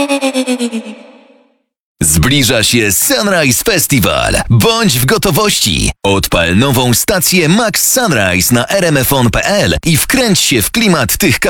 Zbliża się Sunrise Festival. Bądź w gotowości. Odpal nową stację Max Sunrise na rmfon.pl i wkręć się w klimat tych